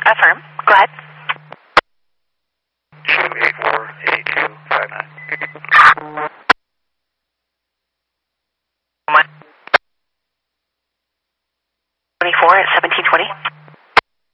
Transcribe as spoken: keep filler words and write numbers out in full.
Affirm. Go ahead. two eight four eight two five nine. twenty-four at seventeen twenty.